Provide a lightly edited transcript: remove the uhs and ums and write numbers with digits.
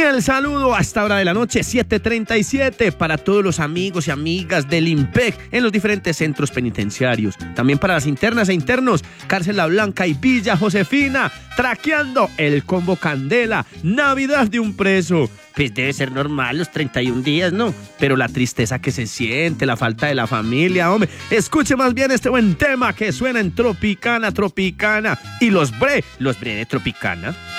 el saludo a esta hora de la noche, 7:37, para todos los amigos y amigas del IMPEC en los diferentes centros penitenciarios. También para las internas e internos, Cárcel La Blanca y Villa Josefina, traqueando el combo Candela, Navidad de un preso. Pues debe ser normal los 31 días, ¿no? Pero la tristeza que se siente, la falta de la familia, hombre. Escuche más bien este buen tema que suena en Tropicana y los bre de Tropicana.